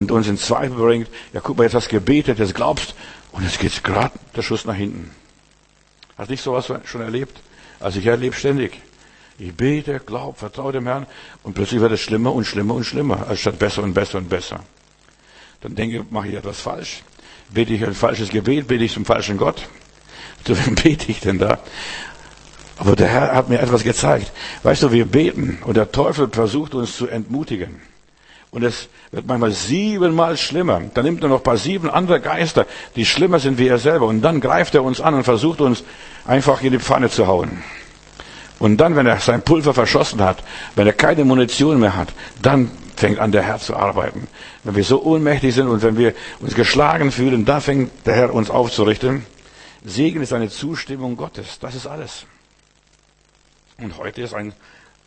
und uns in Zweifel bringt. Ja, guck mal, jetzt hast du gebetet, jetzt glaubst, und jetzt geht's gerade der Schuss nach hinten. Hast du nicht sowas schon erlebt? Also ich erlebe ständig. Ich bete, glaube, vertraue dem Herrn und plötzlich wird es schlimmer und schlimmer und schlimmer, anstatt besser und besser und besser. Dann denke ich, mache ich etwas falsch? Bete ich ein falsches Gebet? Bete ich zum falschen Gott? Zu wem bete ich denn da? Aber der Herr hat mir etwas gezeigt. Weißt du, wir beten und der Teufel versucht uns zu entmutigen. Und es wird manchmal 7-mal schlimmer. Dann nimmt er noch ein paar 7 andere Geister, die schlimmer sind wie er selber. Und dann greift er uns an und versucht uns einfach in die Pfanne zu hauen. Und dann, wenn er sein Pulver verschossen hat, wenn er keine Munition mehr hat, dann fängt an, der Herr zu arbeiten. Wenn wir so ohnmächtig sind und wenn wir uns geschlagen fühlen, da fängt der Herr uns aufzurichten. Segen ist eine Zustimmung Gottes. Das ist alles. Und heute ist ein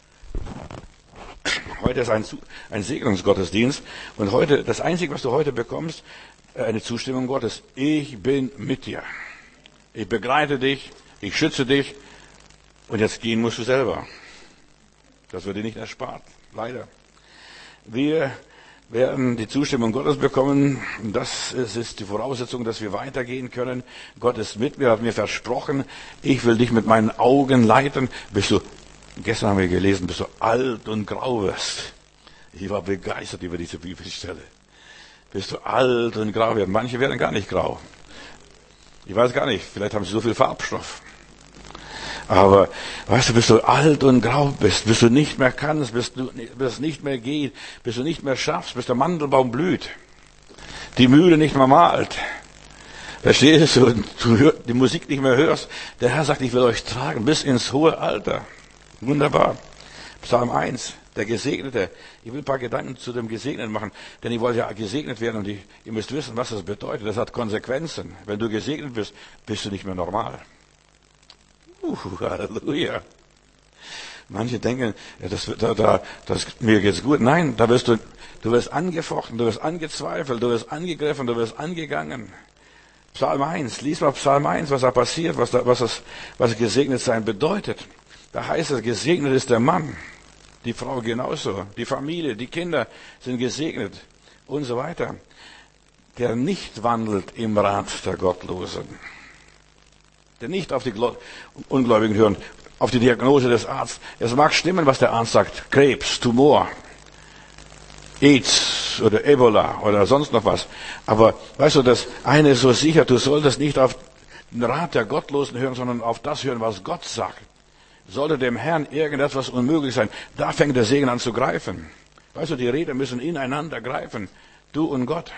Segnungsgottesdienst. Und heute, das Einzige, was du heute bekommst, eine Zustimmung Gottes. Ich bin mit dir. Ich begleite dich. Ich schütze dich. Und jetzt gehen musst du selber. Das wird dir nicht erspart. Leider. Wir werden die Zustimmung Gottes bekommen. Das ist die Voraussetzung, dass wir weitergehen können. Gott ist mit mir, hat mir versprochen, ich will dich mit meinen Augen leiten. Gestern haben wir gelesen, bis du alt und grau wirst. Ich war begeistert über diese Bibelstelle. Bis du alt und grau wirst. Manche werden gar nicht grau. Ich weiß gar nicht, vielleicht haben sie so viel Farbstoff. Aber, weißt du, bis du alt und grau bist, bis du nicht mehr kannst, bis es nicht mehr geht, bis du nicht mehr schaffst, bis der Mandelbaum blüht, die Mühle nicht mehr malt, verstehst du, und du die Musik nicht mehr hörst. Der Herr sagt, ich will euch tragen bis ins hohe Alter. Wunderbar. Psalm 1, der Gesegnete. Ich will ein paar Gedanken zu dem Gesegneten machen, denn ich wollte ja gesegnet werden und ihr müsst wissen, was das bedeutet. Das hat Konsequenzen. Wenn du gesegnet bist, bist du nicht mehr normal. Halleluja. Manche denken, ja, mir geht's gut. Nein, du wirst angefochten, du wirst angezweifelt, du wirst angegriffen, du wirst angegangen. Psalm 1, lies mal Psalm 1, was da passiert, was gesegnet sein bedeutet. Da heißt es, gesegnet ist der Mann, die Frau genauso, die Familie, die Kinder sind gesegnet und so weiter. Der nicht wandelt im Rat der Gottlosen. Der nicht auf die Ungläubigen hören, auf die Diagnose des Arztes. Es mag stimmen, was der Arzt sagt. Krebs, Tumor, AIDS oder Ebola oder sonst noch was. Aber weißt du, das eine ist so sicher, du solltest nicht auf den Rat der Gottlosen hören, sondern auf das hören, was Gott sagt. Sollte dem Herrn irgendetwas unmöglich sein, da fängt der Segen an zu greifen. Weißt du, die Räder müssen ineinander greifen. Du und Gott.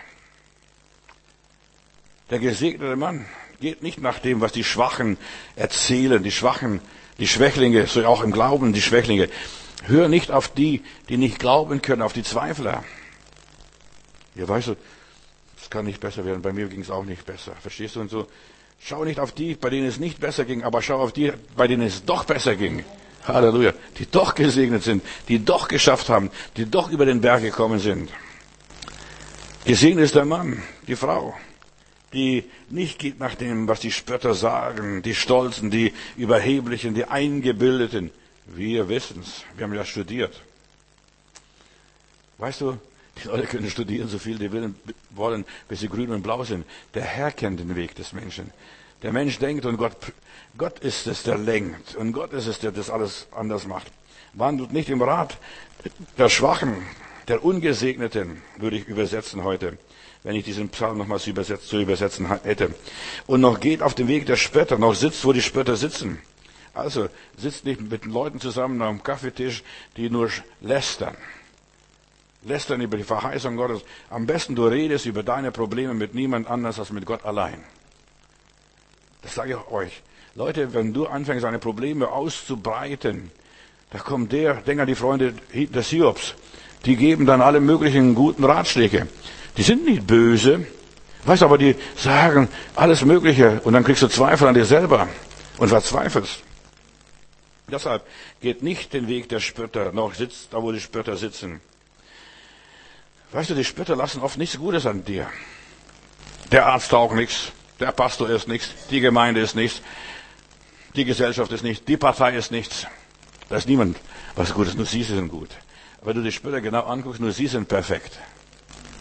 Der gesegnete Mann geht nicht nach dem, was die Schwachen erzählen, die Schwächlinge, so auch im Glauben die Schwächlinge. Hör nicht auf die nicht glauben können, auf die Zweifler. Ja, weißt du, es kann nicht besser werden, bei mir ging es auch nicht besser. Verstehst du? Und so, schau nicht auf die, bei denen es nicht besser ging, aber schau auf die, bei denen es doch besser ging. Halleluja. Die doch gesegnet sind, die doch geschafft haben, die doch über den Berg gekommen sind. Gesegnet ist der Mann, die Frau, die nicht geht nach dem, was die Spötter sagen, die Stolzen, die Überheblichen, die Eingebildeten. Wir wissen's, wir haben ja studiert. Weißt du, die Leute können studieren, so viel die wollen, bis sie grün und blau sind. Der Herr kennt den Weg des Menschen. Der Mensch denkt und Gott ist es, der lenkt. Und Gott ist es, der das alles anders macht. Wandelt nicht im Rat der Schwachen, der Ungesegneten, würde ich übersetzen heute, wenn ich diesen Psalm nochmals zu übersetzen hätte. Und noch geht auf dem Weg der Spötter, noch sitzt, wo die Spötter sitzen. Also, sitzt nicht mit den Leuten zusammen am Kaffeetisch, die nur lästern. Lästern über die Verheißung Gottes. Am besten du redest über deine Probleme mit niemand anders als mit Gott allein. Das sage ich euch. Leute, wenn du anfängst, deine Probleme auszubreiten, da kommt denk an die Freunde des Hiobs, die geben dann alle möglichen guten Ratschläge. Die sind nicht böse, weißt du, aber die sagen alles Mögliche und dann kriegst du Zweifel an dir selber und verzweifelst. Deshalb geht nicht den Weg der Spötter, noch sitzt da, wo die Spötter sitzen. Weißt du, die Spötter lassen oft nichts Gutes an dir. Der Arzt taugt nichts, der Pastor ist nichts, die Gemeinde ist nichts, die Gesellschaft ist nichts, die Partei ist nichts. Da ist niemand was Gutes, nur sie sind gut. Aber wenn du die Spötter genau anguckst, nur sie sind perfekt.